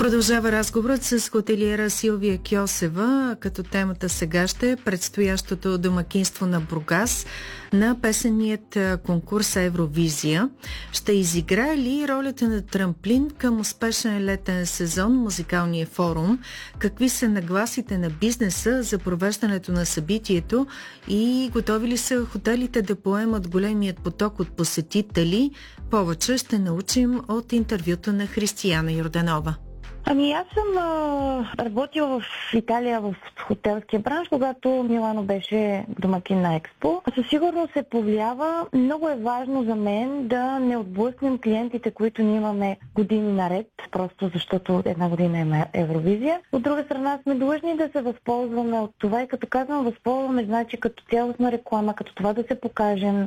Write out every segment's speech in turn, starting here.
Продължава разговорът с хотелиера Силвия Кьосева, като темата сега ще е предстоящото домакинство на Бургас на песенният конкурс Евровизия. Ще изиграе ли ролята на трамплин към успешен летен сезон музикалния форум? Какви са нагласите на бизнеса за провеждането на събитието и готови ли са хотелите да поемат големият поток от посетители? Повече ще научим от интервюто на Християна Йорданова. Аз съм работила в Италия в хотелския бранш, когато Милано беше домакин на Експо. Със сигурност се повлиява. Много е важно за мен да не отблъснем клиентите, които ние имаме години наред, просто защото една година е Евровизия. От друга страна сме длъжни да се възползваме от това и като казвам възползваме, значи като цялостна реклама, като това да се покажем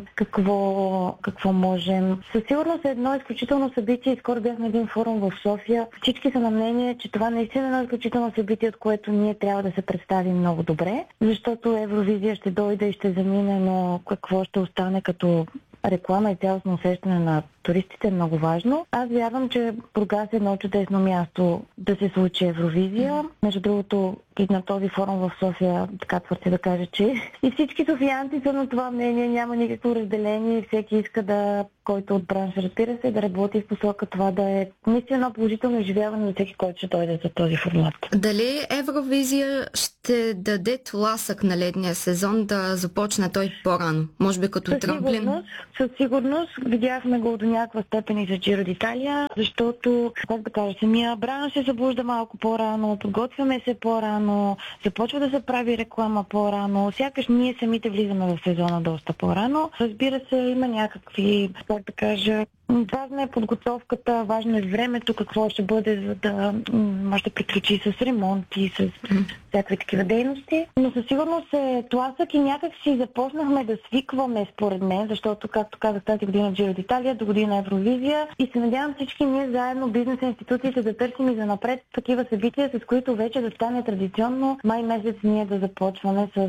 какво можем. Със сигурност е едно изключително събитие и скоро бяхме един форум в София. Всички са на мнение, че това наистина е едно изключително събитие, от което ние трябва да се представим много добре, защото Евровизия ще дойде и ще замине, но какво ще остане като реклама и цялостно усещане на туристите е много важно. Аз вярвам, че Бургас е едно чудесно място да се случи Евровизия. Между другото, и на този форум в София, така твърди да кажа, че и всички софиянци са на това мнение, няма никакво разделение и всеки иска да, който от бранша, разбира се, да работи в посока това да е наистина едно положително изживяване за всеки, който ще дойде за този формат. Дали Евровизия ще даде тласък на летния сезон да започне той по-рано? Може би като трамплин? Със сигурност. Видяхме го до някаква степен и за Джиро d'Италия, защото, как да кажа, самия бранш се събужда малко по-рано, подготвяме се по-рано, започва да се прави реклама по-рано, сякаш ние самите влизаме в сезона доста по-рано. Разбира се, има някакви, как да кажа, важна е подготовката, важно е времето, какво ще бъде, за да може да приключи с ремонти, с всякакви такива дейности. Но със сигурност е тласък и някак си започнахме да свикваме, според мен, защото, както казах, тази година Джиро d'Италия, до година Евровизия и се надявам всички ние заедно, бизнес институциите, да търсим и за напред такива събития, с които вече да стане традиционно май месец ние да започваме с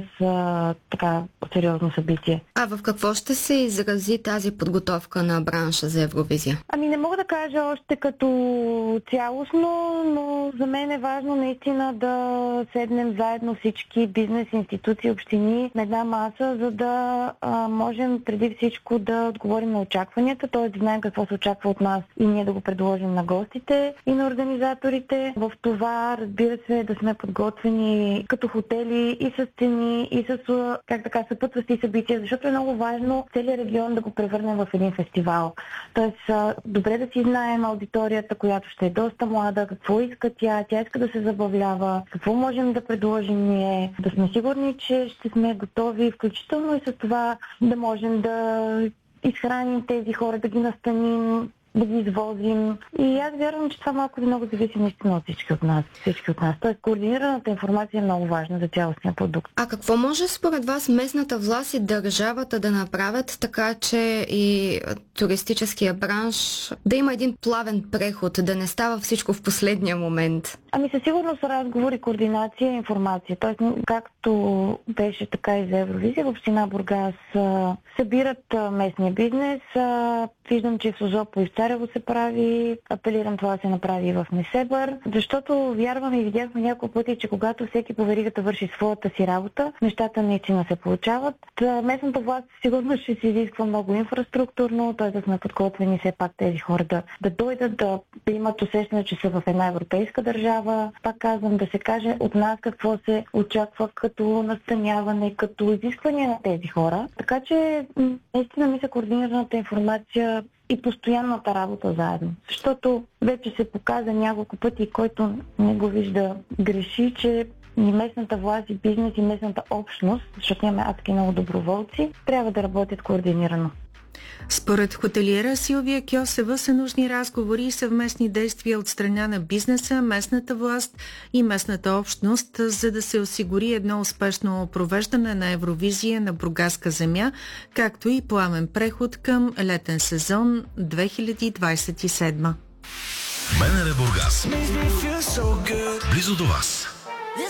така сериозно събитие. А в какво ще се изрази тази подготовка на бранша за Евровизия? Не мога да кажа още като цялостно, но за мен е важно наистина да седнем заедно всички бизнес институции, общини на една маса, за да можем преди всичко да отговорим на очакванията, т.е. да знаем какво се очаква от нас и ние да го предложим на гостите и на организаторите. В това, разбира се, да сме подготвени като хотели и с цени, и с съпътстващи събития, защото е много важно целият регион да го превърнем в един фестивал. Тоест, добре да си знаем аудиторията, която ще е доста млада, какво иска тя иска да се забавлява, какво можем да предложим ние, да сме сигурни, че ще сме готови, включително и с това да можем да изхраним тези хора, да ги настаним, да ги извозим. И аз вярвам, че това малко или много зависи наистина от всички от нас. Тоест, координираната информация е много важна за цялостния продукт. А какво може според вас местната власт и държавата да направят така, че и туристическия бранш да има един плавен преход, да не става всичко в последния момент? Със сигурност разговори, координация и информация. Тоест, както беше така и за Евровизия, в община Бургас събират местния бизнес. Виждам, че в Созопо и в Царево се прави. Апелирам това да се направи и в Несебър, защото вярвам и видяхме няколко пъти, че когато всеки по веригата върши своята си работа, нещата наистина се получават. Местната власт сигурно ще се изисква много инфраструктурно, т.е. да сме подготвени все пак тези хора да дойдат, да имат усещане, че са в една европейска държава. Пак казвам, да се каже от нас какво се очаква като настаняване, като изисквания на тези хора. Така че наистина мисля координираната информация и постоянната работа заедно. Защото вече се показа няколко пъти, който не го вижда греши, че и местната власт, и бизнес, и местната общност, защото имаме адски много доброволци, трябва да работят координирано. Според хотелиера Силвия Кьосева са нужни разговори и съвместни действия от страна на бизнеса, местната власт и местната общност, за да се осигури едно успешно провеждане на Евровизия на бургаска земя, както и пламен преход към летен сезон 2027. БНР Бургас. Близо до вас.